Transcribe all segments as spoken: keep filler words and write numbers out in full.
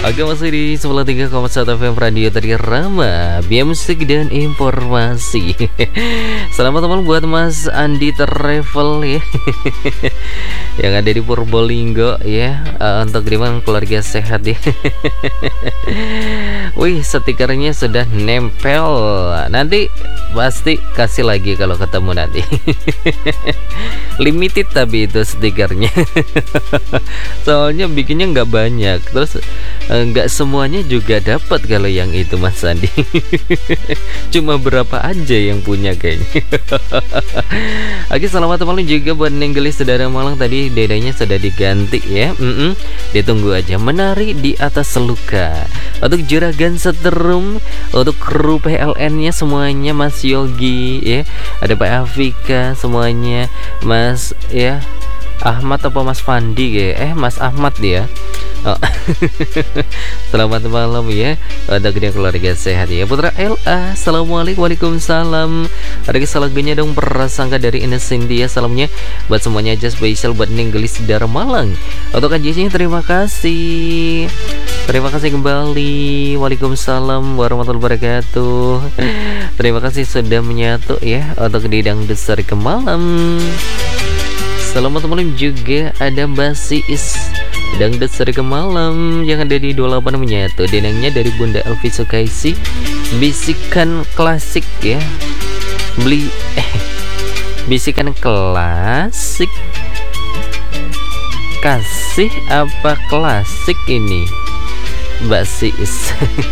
Oke, masih di sembilan puluh tiga koma satu F M Radio tadi Rama, biar musik dan informasi. Selamat teman buat Mas Andi Travel ya, yang ada di Purbolinggo ya, uh, untuk gimana keluarga sehat ya. Wih, stikernya sudah nempel. Nanti pasti kasih lagi kalau ketemu nanti. Limited tapi itu stikernya. Soalnya bikinnya nggak banyak, terus nggak semuanya juga dapat kalau yang itu Mas Andi. Cuma berapa aja yang punya kayaknya. Oke, selamat malam juga buat Nenggelis Saudara Malang, tadi dedanya sudah diganti ya. Mm -mm. Ditunggu aja, menari di atas luka. Untuk juragan setrum, untuk kru P L N-nya semuanya, Mas Yogi ya, ada Pak Afika semuanya, Mas ya Ahmad apa Mas Fandi ya? Eh Mas Ahmad dia. Oh. Selamat malam ya, ada gede keluarga sehat ya. Putra L A, assalamualaikum, waalaikumsalam. Ada kesalahannya dong prasangka dari Ines Cynthia. Salamnya buat semuanya aja, spesial buat Nenggelis Saudara Malang. Untuk kajiannya terima kasih. Terima kasih kembali. Waalaikumsalam warahmatullahi wabarakatuh. Terima kasih sudah menyatu ya untuk di Dangdut Sari ke malam. Selamat malam juga ada Mbak Siis Dangdut Sari ke malam yang ada di dua puluh delapan menyatu. Denangnya dari Bunda Elvi Sukaisi, bisikan klasik ya. Beli eh bisikan klasik, kasih apa klasik ini Mbak Siis.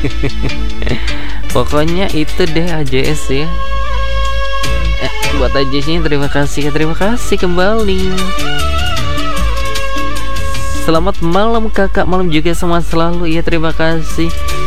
Pokoknya itu deh A J S ya. Eh, buat A J S-nya terima kasih, terima kasih kembali. Selamat malam kakak, malam juga semangat selalu ya, terima kasih.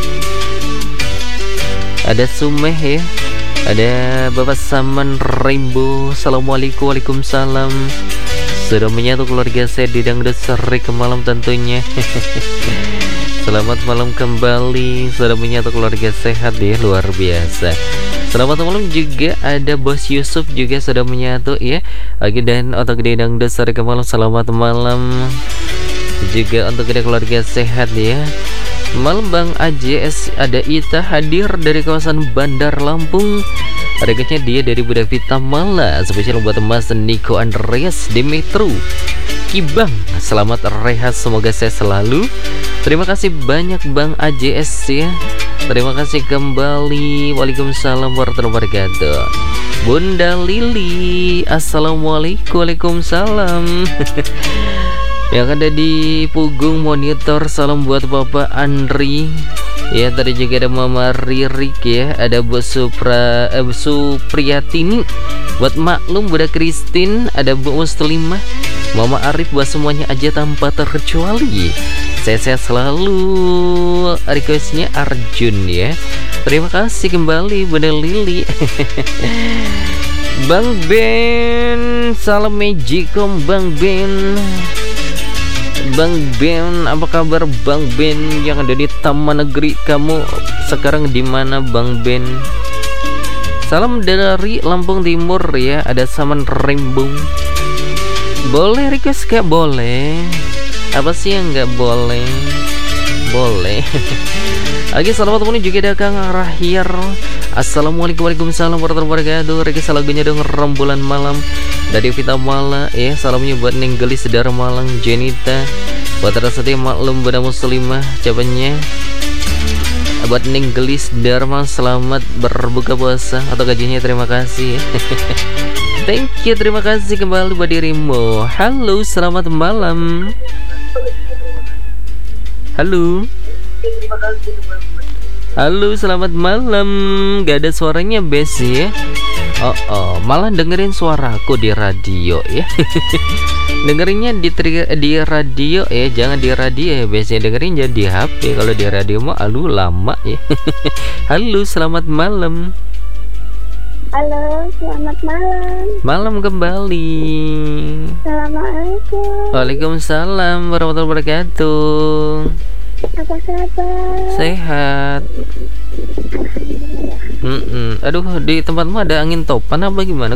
Ada Sumeh ya, ada Bapak Saman Rainbow, assalamualaikum, waalaikumsalam. Sudah menyatu keluarga saya di Dangdut Sari ke malam tentunya. Selamat malam kembali, sudah menyatu keluarga sehat ya, luar biasa. Selamat malam juga ada Bos Yusuf juga sudah menyatu ya. Oke, dan untuk di Dangdut Sari ke malam, selamat malam juga untuk kita keluarga sehat ya. Malam Bang A J S, ada Ita hadir dari kawasan Bandar Lampung. Harganya dia dari Budak Vita Mala, spesial buat Mas Niko Andreas di Metro Kibang. Selamat rehat, semoga sehat selalu. Terima kasih banyak Bang A J S ya. Terima kasih kembali. Waalaikumsalam warahmatullahi wabarakatuh. Bunda Lili, assalamualaikum, waalaikumsalam. Yang ada di Pugung monitor, salam buat Bapak Andri ya. Tadi juga ada Mama Ririk ya, ada Bu Supra eh, Bu Supriyatini, buat Maklum, Bunda Kristin, ada Bu Muslimah, Mama Arif, buat semuanya aja tanpa terkecuali. Sehat selalu. Requestnya Arjun ya. Terima kasih kembali Bunda Lili. Bang Ben, salam Magicom Bang Ben. Bang Ben, apa kabar Bang Ben yang ada di Taman Negeri? Kamu sekarang di mana Bang Ben? Salam dari Lampung Timur ya, ada Saman Rembung. Boleh request gak? Boleh. Apa sih yang nggak boleh? Boleh. Oke, selamat malam juga ada Kang Rahir. Assalamualaikum, waalaikumsalam warahmatullahi wabarakatuh. Request lagunya dong, Rembulan Malam dari Vita Mala ya. Salamnya buat Nenggelis Saudara Malang, Jenita, buat Rasati Maklum, Bunda Muslimah, jawabannya buat Nenggelis Saudara Malang, selamat berbuka puasa atau gajinya, terima kasih. Thank you, terima kasih kembali buat dirimu. Halo, selamat malam. Halo. Halo, selamat malam. Gak ada suaranya Bes ya. Oh, oh, malah dengerin suaraku di radio ya. Dengerinnya di di radio ya, jangan di radio ya biasanya, dengerin jadi di H P. Kalau di radio mah alu lama ya. Halo, selamat malam. Halo, selamat malam. Malam kembali. Assalamualaikum. Waalaikumsalam warahmatullahi wabarakatuh. Apa kabar? Sehat. Mm -mm. Aduh, di tempatmu ada angin topan apa gimana?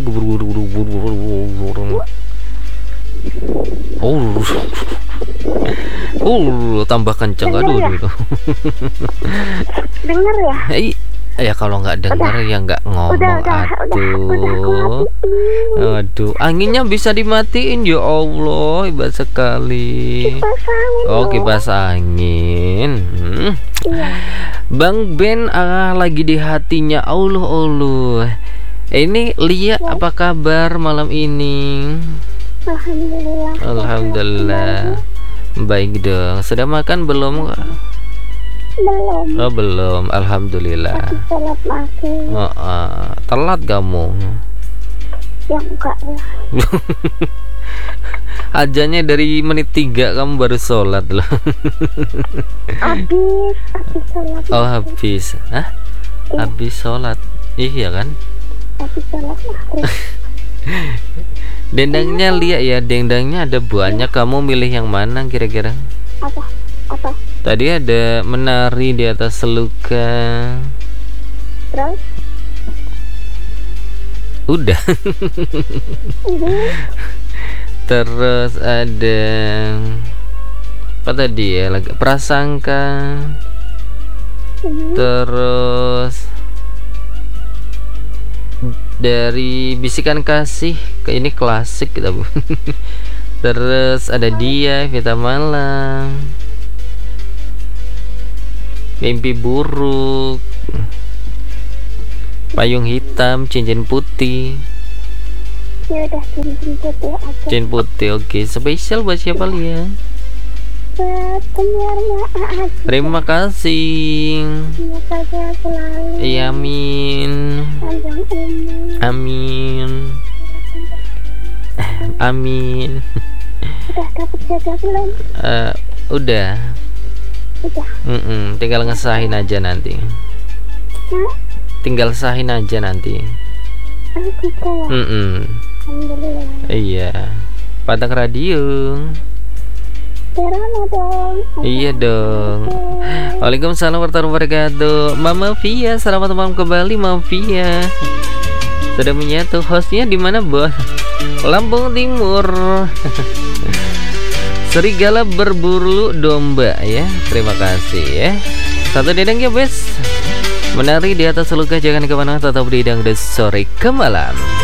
Oh, Uh, tambah kenceng. Aduh, ya? aduh. Dengar ya? Hei, ya kalau nggak dengar ya nggak ngomong. Udah, udah, Aduh, udah, udah aduh, anginnya bisa dimatiin ya Allah, hebat sekali. Kipas angin. Oh, kipas angin. Hmm. Iya. Bang Ben ah, lagi di hatinya Allah Allah. Ini Lia, Ya. apa kabar malam ini? Alhamdulillah. Alhamdulillah. Baik dong. Sudah makan belum? Belum. Oh, belum. Alhamdulillah. Masih sholat maghrib. Oh, ah, telat kamu. Ya enggak lah. Ajannya dari menit tiga kamu baru sholat loh. Habis, habis sholat. Oh, maghrib. habis. Hah? Iya. Habis sholat. Iya kan? Habis sholat maghrib. Dendangnya lihat ya, dendangnya ada banyak. Kamu milih yang mana kira-kira? Apa? Apa? Tadi ada menari di atas luka. Terus? Udah. Ini Terus ada apa tadi ya? Lagi prasangka. ini Terus dari bisikan kasih ke ini klasik kita bu. Terus ada dia Vita Malam, mimpi buruk, payung hitam, cincin putih. ya udah cincin putih aja. Cincin putih, oke. Spesial buat siapa Lia? Buat penyiarnya A A. Terima kasih. Semoga saja selalu Iya, amin. panjang umur. Amin. Amin. Udah dapet jaga belum? Eh, udah. Udah. Mm-mm, tinggal ngesahin aja nanti. Nah, Tinggal sahin aja nanti. oh gitu ya. Mm-mm. Alhamdulillah. Iya. Padang radio. Terana dong. Iya dong. Waalaikumsalam warahmatullahi wabarakatuh. Mama Via, selamat malam kembali Mama Via. Sudah menyatu. Hostnya di mana bos? Lampung Timur. Serigala berburu domba ya. Terima kasih ya. Satu dedeng ya bes. Menari di atas luka, jangan kemana, tetap di Dangdut Sore ke Malam.